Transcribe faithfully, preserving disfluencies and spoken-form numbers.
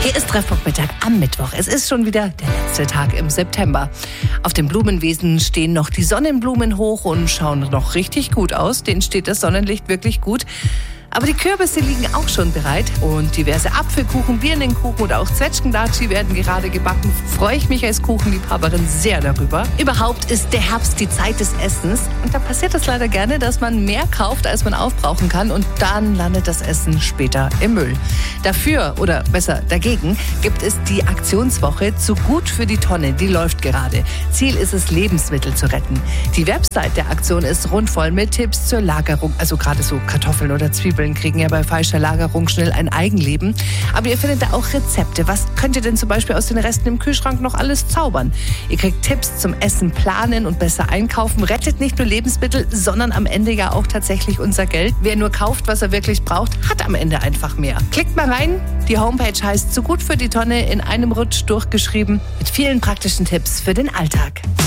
Hier ist Treffpunkt Mittag am Mittwoch. Es ist schon wieder der letzte Tag im September. Auf dem Blumenwesen stehen noch die Sonnenblumen hoch und schauen noch richtig gut aus. Denen steht das Sonnenlicht wirklich gut. Aber die Kürbisse liegen auch schon bereit und diverse Apfelkuchen, Birnenkuchen oder auch Zwetschgendatschi werden gerade gebacken. Freue ich mich als Kuchenliebhaberin sehr darüber. Überhaupt ist der Herbst die Zeit des Essens und da passiert es leider gerne, dass man mehr kauft, als man aufbrauchen kann und dann landet das Essen später im Müll. Dafür, oder besser dagegen, gibt es die Aktionswoche zu Gut für die Tonne. Die läuft gerade. Ziel ist es, Lebensmittel zu retten. Die Website der Aktion ist rundvoll mit Tipps zur Lagerung, also gerade so Kartoffeln oder Zwiebeln kriegen ja bei falscher Lagerung schnell ein Eigenleben. Aber ihr findet da auch Rezepte. Was könnt ihr denn zum Beispiel aus den Resten im Kühlschrank noch alles zaubern? Ihr kriegt Tipps zum Essen planen und besser einkaufen. Rettet nicht nur Lebensmittel, sondern am Ende ja auch tatsächlich unser Geld. Wer nur kauft, was er wirklich braucht, hat am Ende einfach mehr. Klickt mal rein. Die Homepage heißt Zu Gut für die Tonne, in einem Rutsch durchgeschrieben, mit vielen praktischen Tipps für den Alltag.